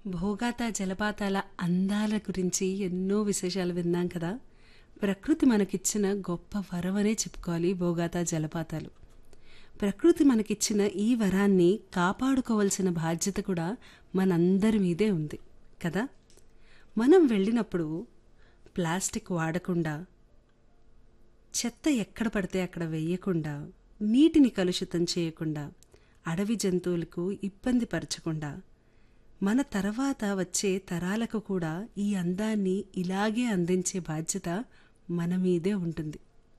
భోగాత జలపాతాల అందాల గురించి ఎన్నో విశేషాలు విన్నాం కదా. ప్రకృతి మనకిచ్చిన గొప్ప వరమనే చెప్పుకోవాలి భోగాత జలపాతాలు. ప్రకృతి మనకిచ్చిన ఈ వరాన్ని కాపాడుకోవాల్సిన బాధ్యత కూడా మనందరి మీదే ఉంది కదా. మనం వెళ్ళినప్పుడు ప్లాస్టిక్ వాడకుండా, చెత్త ఎక్కడ పడితే అక్కడ వేయకుండా, నీటిని కలుషితం చేయకుండా, అడవి జంతువులకు ఇబ్బంది పరచకుండా, మన తర్వాత వచ్చే తరాలకు కూడా ఈ అందాన్ని ఇలాగే అందించే బాధ్యత మన మీదే ఉంటుంది.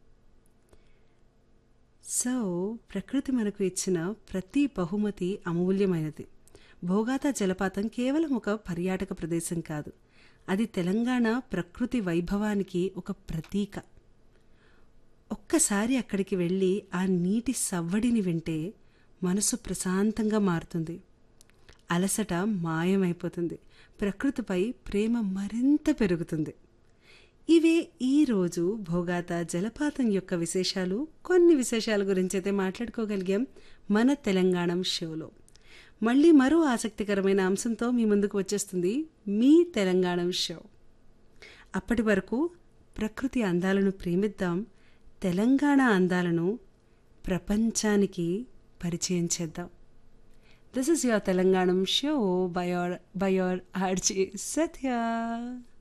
సో ప్రకృతి మనకు ఇచ్చిన ప్రతి బహుమతి అమూల్యమైనది. భోగాత జలపాతం కేవలం ఒక పర్యాటక ప్రదేశం కాదు, అది తెలంగాణ ప్రకృతి వైభవానికి ఒక ప్రతీక. ఒక్కసారి అక్కడికి వెళ్ళి ఆ నీటి సవ్వడిని వింటే మనసు ప్రశాంతంగా మారుతుంది, అలసట మాయమైపోతుంది, ప్రకృతిపై ప్రేమ మరింత పెరుగుతుంది. ఇవే ఈరోజు భోగాత జలపాతం యొక్క విశేషాలు. కొన్ని విశేషాల గురించి అయితే మాట్లాడుకోగలిగాం మన తెలంగాణ షోలో. మళ్ళీ మరో ఆసక్తికరమైన అంశంతో మీ ముందుకు వచ్చేస్తుంది మీ తెలంగాణ షో. అప్పటి వరకు ప్రకృతి అందాలను ప్రేమిద్దాం, తెలంగాణ అందాలను ప్రపంచానికి పరిచయం చేద్దాం. This is your Telanganam show by your RJ Satya.